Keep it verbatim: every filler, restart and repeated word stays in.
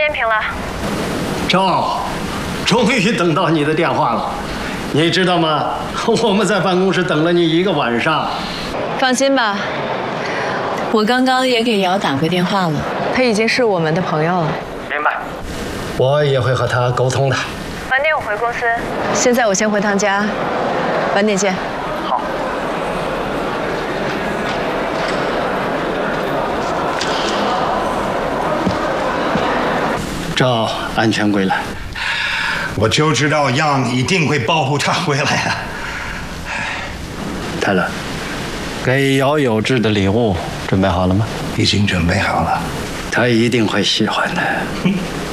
电瓶了。 赵，终于等到你的电话了。你知道吗？我们在办公室等了你一个晚上。 放心吧，我刚刚也给瑶打过电话了，他已经是我们的朋友了。 明白。我也会和他沟通的。 晚点我回公司。 现在我先回趟家，晚点见。 好。赵安全归来。 我就知道样一定会保护他回来的。 泰勒，给姚有志的礼物准备好了吗？ 已经准备好了， 他一定会喜欢的。